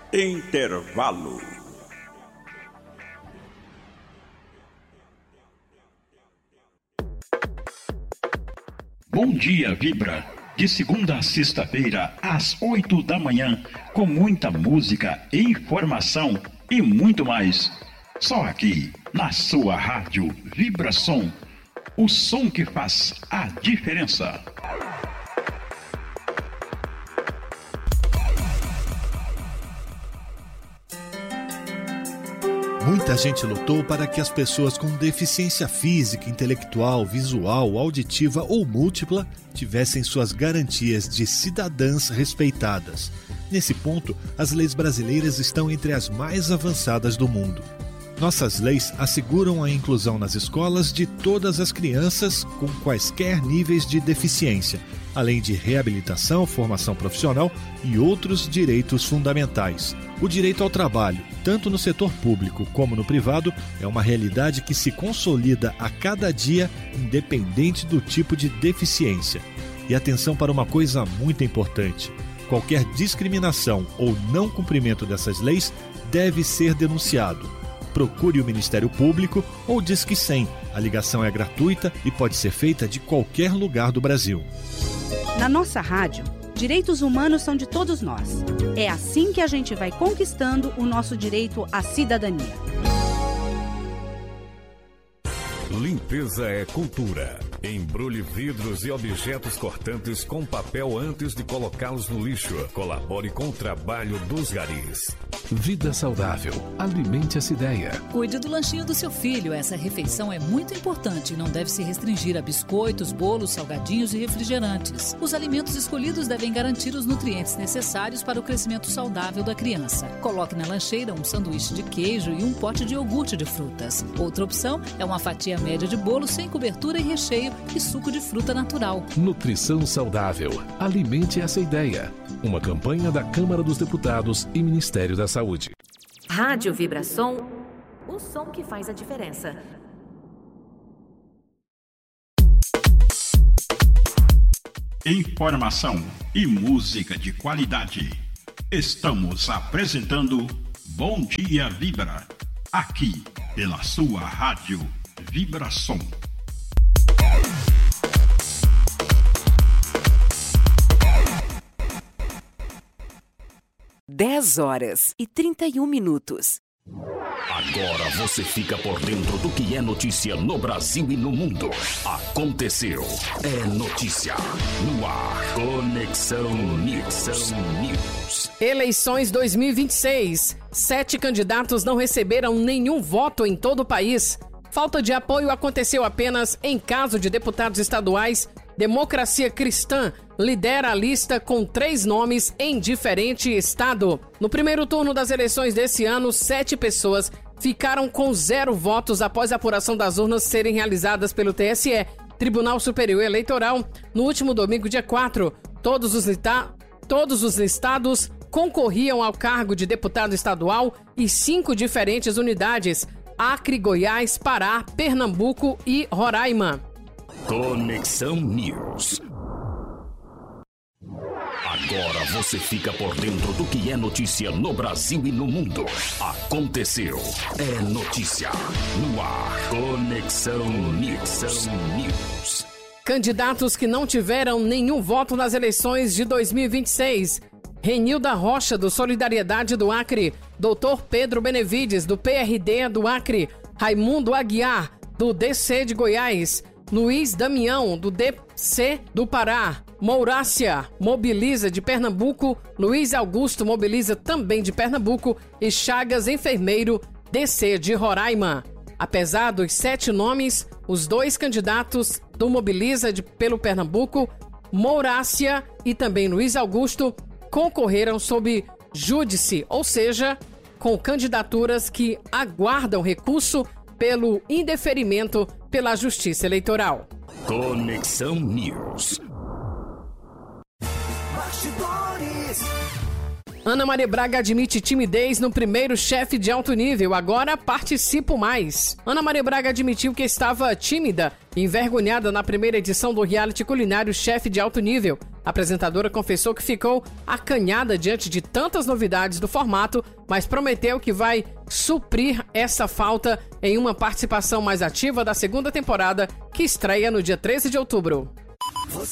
Intervalo. Bom dia, Vibra. De segunda a sexta-feira, às 8 da manhã, com muita música, informação e muito mais. Só aqui, na sua rádio Vibração. O som que faz a diferença. Muita gente lutou para que as pessoas com deficiência física, intelectual, visual, auditiva ou múltipla tivessem suas garantias de cidadãs respeitadas. Nesse ponto, as leis brasileiras estão entre as mais avançadas do mundo. Nossas leis asseguram a inclusão nas escolas de todas as crianças com quaisquer níveis de deficiência, além de reabilitação, formação profissional e outros direitos fundamentais. O direito ao trabalho, tanto no setor público como no privado, é uma realidade que se consolida a cada dia, independente do tipo de deficiência. E atenção para uma coisa muito importante: qualquer discriminação ou não cumprimento dessas leis deve ser denunciado. Procure o Ministério Público ou Disque 100. A ligação é gratuita e pode ser feita de qualquer lugar do Brasil. Na nossa rádio, direitos humanos são de todos nós. É assim que a gente vai conquistando o nosso direito à cidadania. Limpeza é cultura. Embrulhe vidros e objetos cortantes com papel antes de colocá-los no lixo. Colabore com o trabalho dos garis. Vida saudável. Alimente essa ideia. Cuide do lanchinho do seu filho. Essa refeição é muito importante e não deve se restringir a biscoitos, bolos, salgadinhos e refrigerantes. Os alimentos escolhidos devem garantir os nutrientes necessários para o crescimento saudável da criança. Coloque na lancheira um sanduíche de queijo e um pote de iogurte de frutas. Outra opção é uma fatia média de bolo sem cobertura e recheio e suco de fruta natural. Nutrição saudável. Alimente essa ideia. Uma campanha da Câmara dos Deputados e Ministério da Saúde. Rádio Vibração, o som que faz a diferença. Informação e música de qualidade. Estamos apresentando Bom Dia Vibra, aqui pela sua rádio Vibração. Dez horas e 31 minutos. Agora você fica por dentro do que é notícia no Brasil e no mundo. Aconteceu. É notícia. No ar. Conexão News. Eleições 2026. 7 candidatos não receberam nenhum voto em todo o país. Falta de apoio aconteceu apenas em caso de deputados estaduais. Democracia Cristã lidera a lista com 3 nomes em diferente estado. No primeiro turno das eleições desse ano, 7 pessoas ficaram com 0 votos após a apuração das urnas serem realizadas pelo TSE, Tribunal Superior Eleitoral, no último domingo, dia 4. Todos os listados concorriam ao cargo de deputado estadual e 5 diferentes unidades: Acre, Goiás, Pará, Pernambuco e Roraima. Conexão News. Agora você fica por dentro do que é notícia no Brasil e no mundo. Aconteceu. É notícia. No ar. Conexão News. Candidatos que não tiveram nenhum voto nas eleições de 2026. Renilda Rocha, do Solidariedade do Acre. Dr. Pedro Benevides, do PRD do Acre. Raimundo Aguiar, do DC de Goiás. Luiz Damião, do DC do Pará. Mourácia Mobiliza, de Pernambuco. Luiz Augusto Mobiliza, também de Pernambuco. E Chagas Enfermeiro, DC de Roraima. Apesar dos 7 nomes, os 2 candidatos do Mobiliza pelo Pernambuco, Mourácia e também Luiz Augusto, concorreram sob júdice, ou seja, com candidaturas que aguardam recurso pelo indeferimento pela Justiça Eleitoral. Conexão News. Bastidores. Ana Maria Braga admite timidez no primeiro Chefe de Alto Nível, agora participo mais. Ana Maria Braga admitiu que estava tímida e envergonhada na primeira edição do reality culinário Chefe de Alto Nível. A apresentadora confessou que ficou acanhada diante de tantas novidades do formato, mas prometeu que vai suprir essa falta em uma participação mais ativa da segunda temporada, que estreia no dia 13 de outubro.